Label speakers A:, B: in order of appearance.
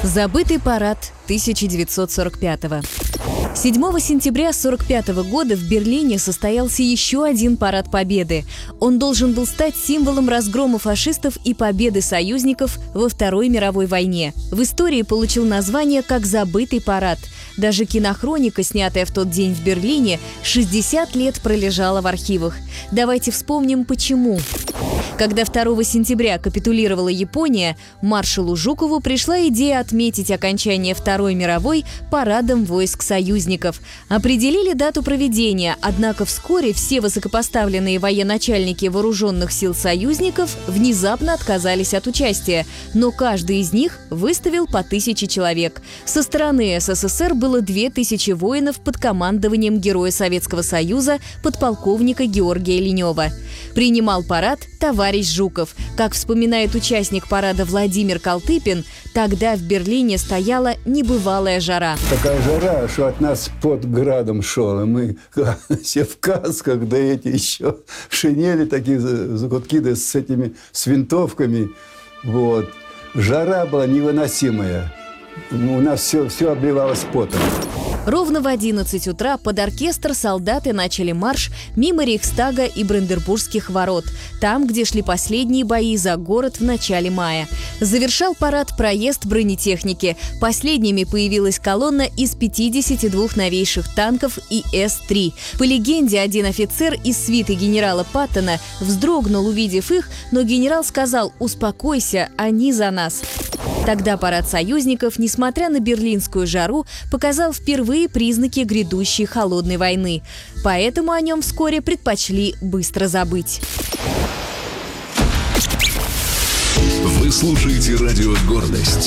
A: Забытый парад 1945-го. 7 сентября 1945 года в Берлине состоялся еще один парад Победы. Он должен был стать символом разгрома фашистов и победы союзников во Второй мировой войне. В истории получил название как «Забытый парад». Даже кинохроника, снятая в тот день в Берлине, 60 лет пролежала в архивах. Давайте вспомним, почему. Когда 2 сентября капитулировала Япония, маршалу Жукову пришла идея отметить окончание Второй мировой парадом войск союзников. Определили дату проведения, однако вскоре все высокопоставленные военачальники вооруженных сил союзников внезапно отказались от участия, но каждый из них выставил по 1000 человек. Со стороны СССР было 2000 воинов под командованием Героя Советского Союза подполковника Георгия Ленева. Принимал парад товарищ Жуков. Как вспоминает участник парада Владимир Калтыпин, тогда в Берлине стояла небывалая жара.
B: Такая жара, что от нас под градом шел. И мы все в касках, да эти еще в шинели такие закутки, да с винтовками. Вот. Жара была невыносимая. У нас все обливалось потом.
A: Ровно в 11 утра под оркестр солдаты начали марш мимо Рейхстага и Бранденбургских ворот, там, где шли последние бои за город в начале мая. Завершал парад проезд бронетехники. Последними появилась колонна из 52 новейших танков и С-3. По легенде, один офицер из свиты генерала Паттона вздрогнул, увидев их, но генерал сказал: «Успокойся, они за нас». Тогда парад союзников, несмотря на берлинскую жару, показал впервые признаки грядущей холодной войны. Поэтому о нем вскоре предпочли быстро забыть.
C: Вы слушаете радио «Гордость».